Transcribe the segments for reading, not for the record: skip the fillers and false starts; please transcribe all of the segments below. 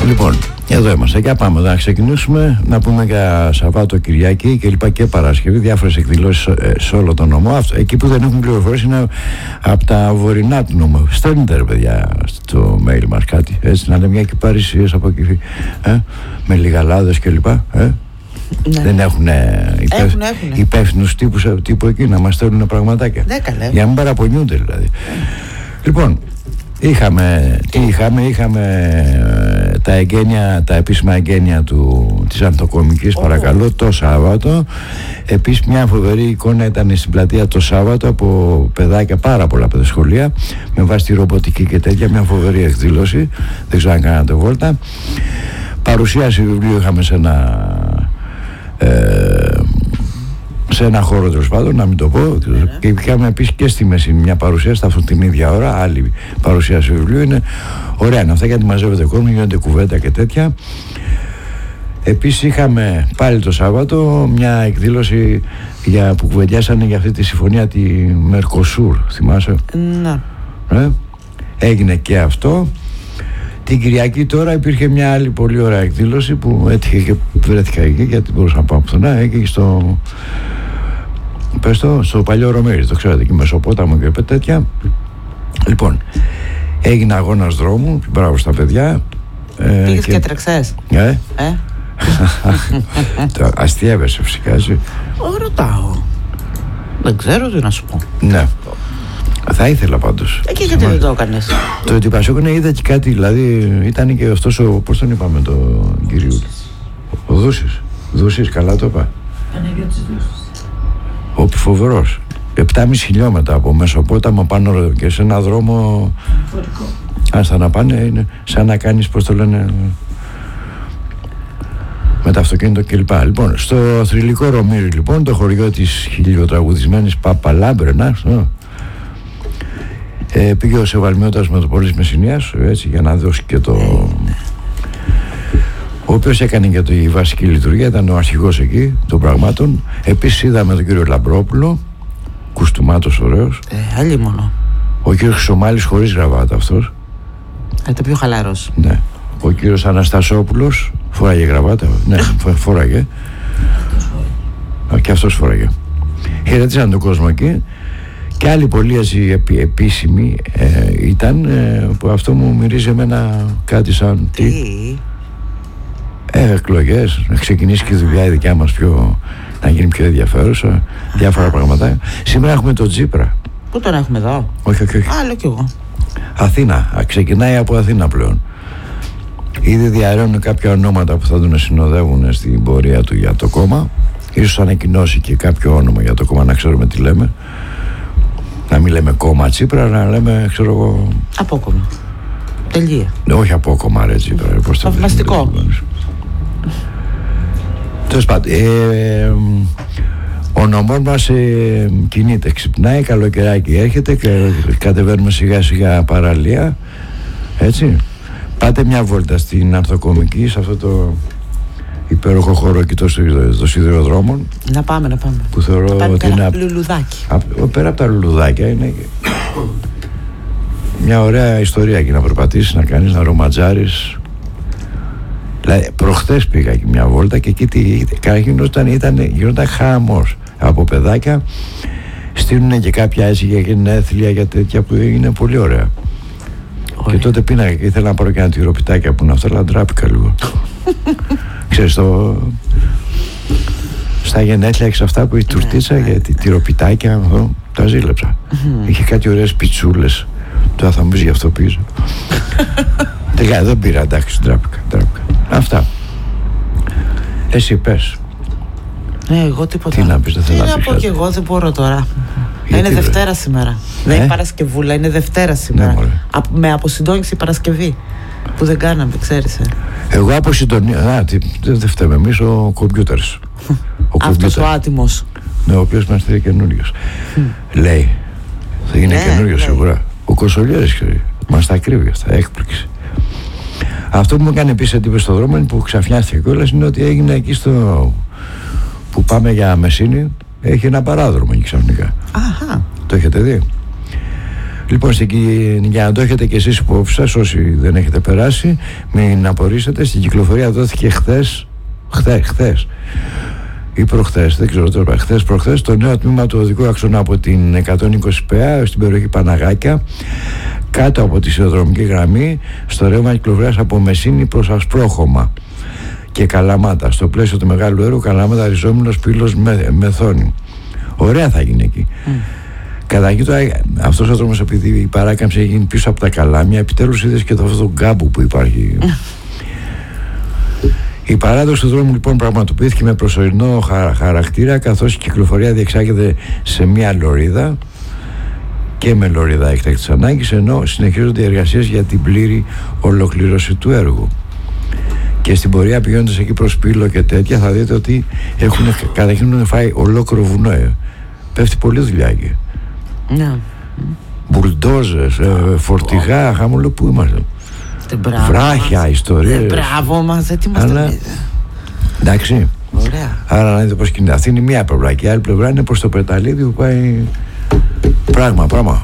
Λοιπόν, εδώ είμαστε. Για πάμε να ξεκινήσουμε. Να πούμε για Σαββάτο, Κυριακή και λοιπά και Παρασκευή. Διάφορες εκδηλώσεις σε όλο τον νομό. Εκεί που δεν έχουν πληροφορίες είναι από τα βορεινά του νομού. Στέλνετε ρε παιδιά στο mail μας κάτι. Έτσι, να λέμε μια και παρησίες από εκεί. Με λιγαλάδες και λοιπά. Ναι. Δεν έχουν υπεύθυνους τύπου εκεί να μας στέλνουν πραγματάκια. Ναι, καλέ. Για να μην παραπονιούνται δηλαδή. Λοιπόν, είχαμε τα επίσημα εγγένεια της Ανθοκομικής, παρακαλώ, το Σάββατο. Επίσης μια φοβερή εικόνα ήταν στην πλατεία το Σάββατο από παιδάκια, πάρα πολλά παιδοσχολεία, με βάση τη ρομποτική και τέτοια, μια φοβερή εκδήλωση. Δεν ξέρω αν κάνατε βόλτα. Παρουσίαση βιβλίου είχαμε σε ένα χώρο, τέλος πάντων, να μην το πω. Και είχαμε επίσης και στη μέση μια παρουσίαση αυτή την ίδια ώρα, άλλη παρουσίαση βιβλίου. Είναι ωραία αυτά, γιατί μαζεύεται κόσμο, γίνονται κουβέντα και τέτοια. Επίσης είχαμε πάλι το Σάββατο μια εκδήλωση που κουβεντιάσανε για αυτή τη συμφωνία τη Μερκοσούρ, θυμάσαι? Ναι. Έγινε και αυτό. Την Κυριακή τώρα υπήρχε μια άλλη πολύ ωραία εκδήλωση που έτυχε και βρέθηκα εκεί, γιατί μπορούσα να πάω πουθενά, εκεί στο παλιό Ρωμέρι, το ξέρετε, εκεί Μεσοπόταμο και τέτοια. Λοιπόν, έγινε αγώνας δρόμου, μπράβο στα παιδιά. Πήγες και τρεξές? Αστείευεσαι φυσικά, έτσι. Ρωτάω. Δεν ξέρω τι να σου πω. Ναι. Θα ήθελα πάντως. Και γιατί δεν το έκανες? Το ότι Πασόκονα είδα και κάτι, δηλαδή ήταν και αυτός πώς τον είπαμε τον κύριο? Ο Δούσης, καλά το είπα. Παναγιώτης Δούσης. Ο φοβερός. 7,5 χιλιόμετρα από Μεσοπόταμο πάνω και σε ένα δρόμο. Άστα να πάνε, είναι σαν να κάνεις, πώς το λένε, με το αυτοκίνητο κλπ. Λοιπόν, στο θρυλικό Ρωμήρι, λοιπόν, το χωριό της χιλιοτραγουδισμένης Παπαλάμπρενα, πήγε ο Σεβαλμιώτας Μετροπολίτης Μεσσηνίας, έτσι, για να δώσει και το... Ο οποίος έκανε και τη βασική λειτουργία, ήταν ο αρχηγός εκεί των πραγμάτων. Επίσης είδαμε τον κύριο Λαμπρόπουλο, κουστούμάτος ωραίος. Άλλη μόνο. Ο κύριος Χρυσομάλης χωρίς γραβάτα αυτός. Το πιο χαλαρός. Ναι. Ο κύριος Αναστασόπουλος φοράγε γραβάτα. Ναι, φοράγε. Και αυτός φοράγε. Χαιρετήσαν τον κόσμο εκεί. Και άλλη πολύ επίσημη ήταν, που αυτό μου μυρίζει εμένα κάτι σαν εκλογές, να ξεκινήσει και η δουλειά η δικιά μας να γίνει πιο ενδιαφέρουσα, διάφορα πράγματα. Σήμερα έχουμε τον Τσίπρα. Πού τον έχουμε εδώ? Όχι. Άλλο κι εγώ. Αθήνα, ξεκινάει από Αθήνα πλέον. Ήδη διαρρέουν κάποια ονόματα που θα τον συνοδεύουν στην πορεία του για το κόμμα. Ίσως ανακοινώσει και κάποιο όνομα για το κόμμα, να ξέρουμε τι λέμε. Να μην λέμε κόμμα Τσίπρα, να λέμε, ξέρω εγώ, απόκομμα. Τελεία. Όχι απόκομμα, ρε Τσίπρα. Θαυμαστικό. Τέλος πάντων, ο νομός μας κινείται, ξυπνάει, καλοκαιράκι έρχεται και κατεβαίνουμε σιγά σιγά παραλία. Έτσι. Πάτε μια βόλτα στην Ανθοκομική, σε αυτό το υπέροχο χώρο εκεί των σιδηροδρόμων. Να πάμε. Που θεωρώ ότι είναι από λουλουδάκι. Πέρα από τα λουλουδάκια είναι μια ωραία ιστορία εκεί να περπατήσεις, να κάνεις, να ρομαντζάρεις. Δηλαδή, προχθές πήγα εκεί μια βόλτα και εκεί γινόταν χαμός από παιδάκια. Στείλουν και κάποια έτσι για γενέθλια, για τέτοια, που είναι πολύ ωραία. Και τότε πίναγα και ήθελα να πάρω και ένα τυροπιτάκια που είναι αυτό, αλλά ντράπηκα λίγο. Ξέρεις, στα γενέθλια έχεις αυτά που η τουρτίτσα, γιατί τυροπιτάκια τα ζήλεψα. Είχε κάτι ωραίες πιτσούλες. Τώρα θα μου πεις γι' αυτό πίσω. Τελικά δεν πήρα, εντάξει, ντράπηκα. Αυτά. Εσύ πες. Εγώ τίποτα. Τι να πεις, δεν θέλω να πεις. Τι να πω κι εγώ, δεν μπορώ τώρα. Είναι Δευτέρα σήμερα. Δεν είναι Παρασκευούλα, είναι Δευτέρα σήμερα. Με αποσυντόνιση Παρασκευή. Που δεν κάναμε, ξέρεις. Εγώ αποσυντονία. Δεν φταίμε εμείς, ο κομπιούτερς. Αυτός ο άτιμος. Ναι, ο οποίος μας θέλει καινούριος. Λέει. Θα είναι καινούριος σίγουρα. Ο Κοσολιέρης ξέρει. Μας τα κρύβει αυτά. Έκπληξη. Αυτό που μου έκανε επίσης εντύπωση στον δρόμο, που ξαφνιάστηκε κιόλας, είναι ότι έγινε εκεί που πάμε για Μεσίνη. Έχει ένα παράδρομο εκεί ξαφνικά. Αχα. Το έχετε δει? Λοιπόν, για να το έχετε και εσείς υπόψη σας, όσοι δεν έχετε περάσει, μην απορρίσετε. Στην κυκλοφορία δόθηκε χθες ή προχθές, δεν ξέρω τώρα, προχθές, το νέο τμήμα του οδικού άξονα από την 120 ΠΑ στην περιοχή Παναγάκια, κάτω από τη σιδηροδρομική γραμμή, στο ρεύμα κυκλοφορίας από Μεσίνη προς Ασπρόχωμα και Καλαμάτα. Στο πλαίσιο του Μεγάλου Έργου, Καλαμάτα, Ριζόμυλος, Πύλος, Μεθόνη. Ωραία θα γίνει εκεί. Καταρχήν τώρα, αυτός ο δρόμος, επειδή η παράκαμψη έγινε πίσω από τα Καλάμια, επιτέλους είδες και αυτόν τον κάμπο που υπάρχει. Η παράδοση του δρόμου λοιπόν πραγματοποιήθηκε με προσωρινό χαρακτήρα, καθώς η κυκλοφορία διεξάγεται σε μία λωρίδα και με λωρίδα έκτακτης ανάγκης, ενώ συνεχίζονται οι εργασίες για την πλήρη ολοκλήρωση του έργου. Και στην πορεία, πηγαίνοντας εκεί προς Πύλο και τέτοια, θα δείτε ότι καταρχήν έχουν φάει ολόκληρο βουνό. Πέφτει πολλή δουλειά εκεί. Μπουλντόζες, φορτηγά, χάμολο, που είμαστε. Βράχια, ιστορίες. Μπράβο μας, δεν είμαστε. Εντάξει. Ωραία. Άρα να δείτε πως κινείται. Αυτή είναι μία πλευρά και η άλλη πλευρά είναι προς το Πεταλίδι που πάει πράγμα.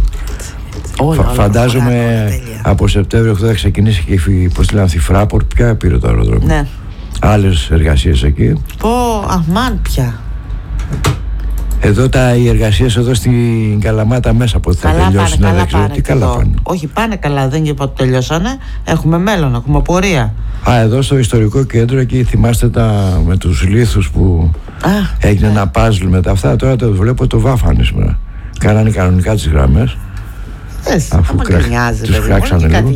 Φαντάζομαι από Σεπτέμβριο αυτό θα ξεκινήσει και πώς τη λένε αυτή η Fraport. Ποια πήρε το αεροδρόμιο? Ναι. Άλλες εργασίες εκεί. Αμάν πια. Εδώ οι εργασίες εδώ στην Καλαμάτα μέσα από ό,τι θα τελειώσουν. Τι καλά πάνε. Όχι, πάνε καλά, δεν είπα ότι τελειώσανε. Έχουμε μέλλον, έχουμε πορεία. Εδώ στο ιστορικό κέντρο, εκεί θυμάστε με τους λίθους που έγινε ένα παζλ με τα αυτά. Τώρα το βλέπω το βάφανε σήμερα. Κάνανε κανονικά τις γραμμές. Αφού τους κράξανε λίγο.